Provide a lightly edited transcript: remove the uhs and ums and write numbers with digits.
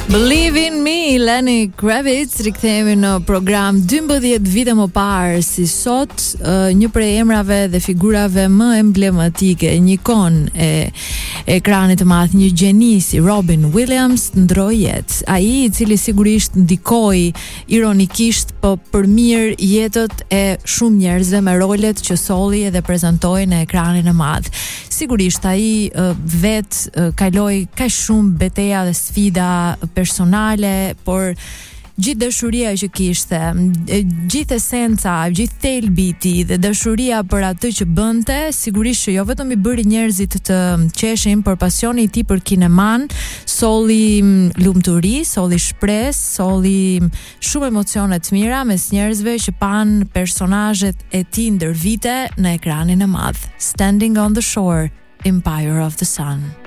Believe in me, Lenny Kravitz. Rikthehemi në program 12 vite më parë, si sot një prej emrave dhe figurave më emblematike, një ikon e ekranit të madh, një gjeni si Robin Williams ndroi jetë. Ai i cili sigurisht ndikoi ironikisht, po për mirë jetët e shumë njerëzve me rolet që solli dhe prezantoi në ekranin e madh. Sigurisht ai kaloi kaq shumë beteja dhe sfida personale, por gjithë dashuria që kishte, gjithë esenca, gjithë thelbi i tij dhe dashuria për atë që bënte, sigurisht që jo vetëm i bëri njerëzit të qeshin, por pasioni i tij për kineman solli lumturi, solli shpresë, solli shumë emocione të mira mes njerëzve që pan personazhet e tij ndër vite në ekranin e madh. Standing on the Shore, Empire of the Sun.